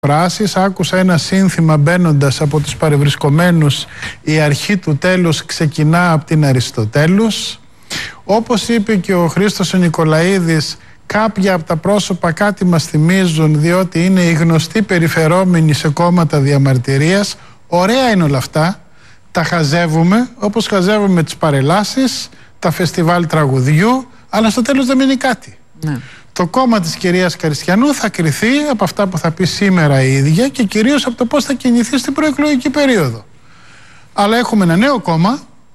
εκφράσεις. Άκουσα ένα σύνθημα μπαίνοντας από τους παρευρισκομένους: η αρχή του τέλους ξεκινά από την Αριστοτέλους. Όπως είπε και ο Χρήστος ο Νικολαίδης, κάποια από τα πρόσωπα κάτι μας θυμίζουν, διότι είναι οι γνωστοί περιφερόμενοι σε κόμματα διαμαρτυρίας. Ωραία είναι όλα αυτά, τα χαζεύουμε όπως χαζεύουμε τις παρελάσεις, τα φεστιβάλ τραγουδιού, αλλά στο τέλος δεν μείνει κάτι. Ναι. Το κόμμα της κυρίας Καριστιανού θα κριθεί από αυτά που θα πει σήμερα η ίδια και κυρίως από το πώς θα κινηθεί στην προεκλογική περίοδο. Αλλά έχουμε ένα νέο κόμμα,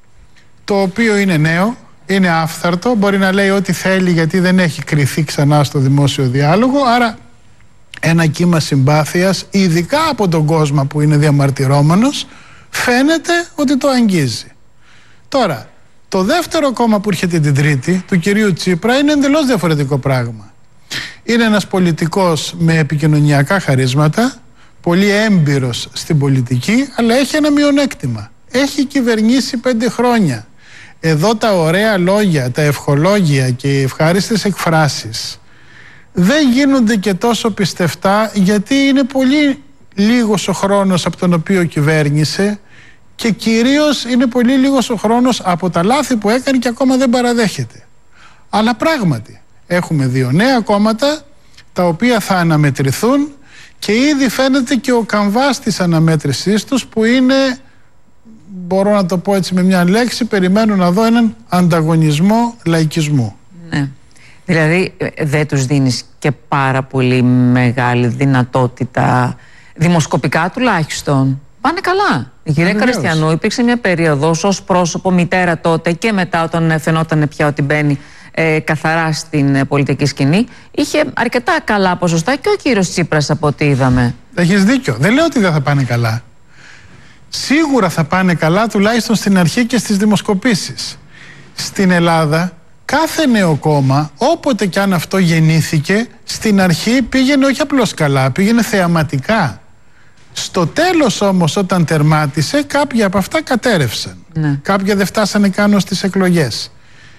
το οποίο είναι νέο, είναι άφθαρτο, μπορεί να λέει ό,τι θέλει γιατί δεν έχει κριθεί ξανά στο δημόσιο διάλογο, άρα ένα κύμα συμπάθειας, ειδικά από τον κόσμο που είναι διαμαρτυρόμενος, φαίνεται ότι το αγγίζει. Τώρα, το δεύτερο κόμμα που έρχεται την Τρίτη, του κυρίου Τσίπρα, είναι εντελώς διαφορετικό πράγμα. Είναι ένας πολιτικός με επικοινωνιακά χαρίσματα, πολύ έμπειρος στην πολιτική, αλλά έχει ένα μειονέκτημα. Έχει κυβερνήσει 5 χρόνια. Εδώ τα ωραία λόγια, τα ευχολόγια και οι ευχάριστες εκφράσεις δεν γίνονται και τόσο πιστευτά, γιατί είναι πολύ λίγος ο χρόνος από τον οποίο κυβέρνησε και κυρίως είναι πολύ λίγος ο χρόνος από τα λάθη που έκανε και ακόμα δεν παραδέχεται. Αλλά πράγματι έχουμε 2 νέα κόμματα τα οποία θα αναμετρηθούν και ήδη φαίνεται και ο καμβάς της αναμέτρησής τους, που είναι, μπορώ να το πω έτσι με μια λέξη, περιμένω να δω έναν ανταγωνισμό λαϊκισμού. Ναι. Δηλαδή δεν τους δίνεις και πάρα πολύ μεγάλη δυνατότητα, δημοσκοπικά τουλάχιστον? Πάνε καλά. Η κυρία Καριστιανού υπήρξε μια περίοδος ως πρόσωπο, μητέρα τότε και μετά, όταν φαινόταν πια ότι μπαίνει καθαρά στην πολιτική σκηνή, είχε αρκετά καλά ποσοστά, και ο κύριος Τσίπρας από ό,τι είδαμε. Έχεις δίκιο. Δεν λέω ότι δεν θα πάνε καλά. Σίγουρα θα πάνε καλά, τουλάχιστον στην αρχή και στις δημοσκοπήσεις. Στην Ελλάδα κάθε νέο κόμμα, όποτε κι αν αυτό γεννήθηκε, στην αρχή πήγαινε όχι απλώς καλά, πήγαινε θεαματικά. Στο τέλος όμως, όταν τερμάτισε, κάποια από αυτά κατέρευσαν. Ναι. Κάποια δεν φτάσανε καν στις εκλογές.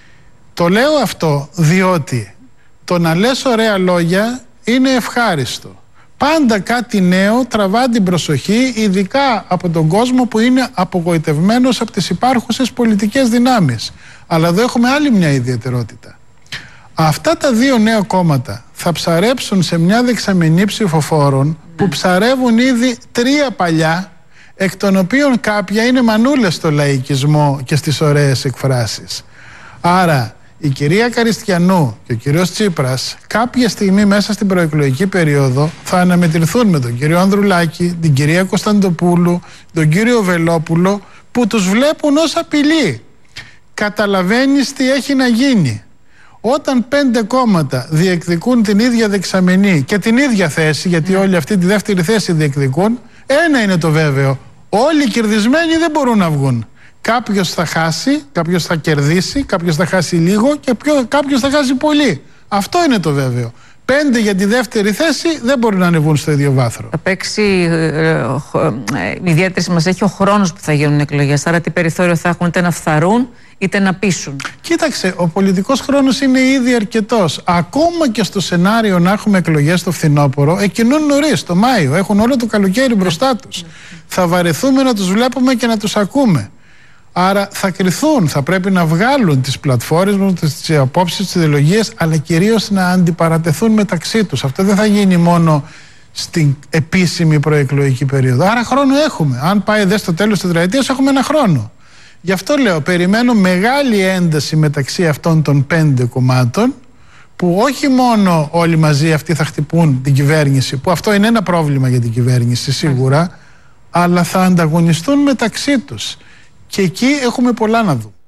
Το λέω αυτό διότι το να λες ωραία λόγια είναι ευχάριστο. Πάντα κάτι νέο τραβά την προσοχή, ειδικά από τον κόσμο που είναι απογοητευμένος από τις υπάρχουσες πολιτικές δυνάμεις. Αλλά εδώ έχουμε άλλη μια ιδιαιτερότητα. Αυτά τα 2 νέα κόμματα θα ψαρέψουν σε μια δεξαμενή ψηφοφόρων που ψαρεύουν ήδη 3 παλιά, εκ των οποίων κάποια είναι μανούλες στο λαϊκισμό και στις ωραίες εκφράσεις. Άρα η κυρία Καριστιανού και ο κύριος Τσίπρας κάποια στιγμή μέσα στην προεκλογική περίοδο θα αναμετρηθούν με τον κύριο Ανδρουλάκη, την κυρία Κωνσταντοπούλου, τον κύριο Βελόπουλο, που τους βλέπουν ως απειλή. Καταλαβαίνεις τι έχει να γίνει? Όταν 5 κόμματα διεκδικούν την ίδια δεξαμενή και την ίδια θέση, γιατί όλοι αυτή τη δεύτερη θέση διεκδικούν, ένα είναι το βέβαιο: όλοι οι κερδισμένοι δεν μπορούν να βγουν. Κάποιος θα χάσει, κάποιος θα κερδίσει, κάποιος θα χάσει λίγο και κάποιος θα χάσει πολύ. Αυτό είναι το βέβαιο. 5 για τη δεύτερη θέση δεν μπορούν να ανεβούν στο ίδιο βάθρο. Θα παίξει ιδιαίτερη σημασία έχει ο χρόνος που θα γίνουν εκλογές. Άρα τι περιθώριο θα έχουν, είτε να φθαρούν είτε να πείσουν? Κοίταξε, ο πολιτικός χρόνος είναι ήδη αρκετός. Ακόμα και στο σενάριο να έχουμε εκλογές το φθινόπωρο, εκκινούν νωρίς, το Μάιο. Έχουν όλο το καλοκαίρι μπροστά τους. Θα βαρεθούμε να τους βλέπουμε και να τους ακούμε. Άρα θα κριθούν, θα πρέπει να βγάλουν τις πλατφόρμες, τις απόψεις, τις ιδεολογίες, αλλά κυρίως να αντιπαρατεθούν μεταξύ τους. Αυτό δεν θα γίνει μόνο στην επίσημη προεκλογική περίοδο. Άρα χρόνο έχουμε. Αν πάει δε στο τέλος της τετραετίας, έχουμε ένα χρόνο. Γι' αυτό λέω, περιμένω μεγάλη ένταση μεταξύ αυτών των 5 κομμάτων, που όχι μόνο όλοι μαζί αυτοί θα χτυπούν την κυβέρνηση, που αυτό είναι ένα πρόβλημα για την κυβέρνηση σίγουρα, αλλά θα ανταγωνιστούν μεταξύ τους. Και εκεί έχουμε πολλά να δούμε.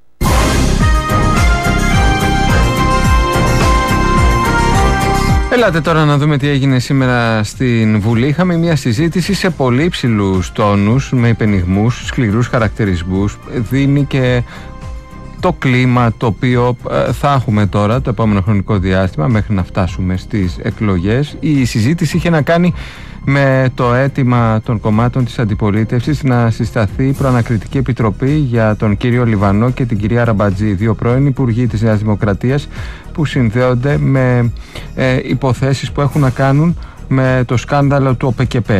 Ελάτε τώρα να δούμε τι έγινε σήμερα στην Βουλή. Είχαμε μια συζήτηση σε πολύ υψηλούς τόνους, με υπενιγμούς, σκληρούς χαρακτηρισμούς. Δίνει και το κλίμα το οποίο θα έχουμε τώρα το επόμενο χρονικό διάστημα μέχρι να φτάσουμε στις εκλογές. Η συζήτηση είχε να κάνει με το αίτημα των κομμάτων της αντιπολίτευσης να συσταθεί προανακριτική επιτροπή για τον κύριο Λιβανό και την κυρία Ραμπατζή, 2 πρώην υπουργοί της Νέας Δημοκρατίας που συνδέονται με υποθέσεις που έχουν να κάνουν με το σκάνδαλο του ΟΠΕΚΕΠΕ.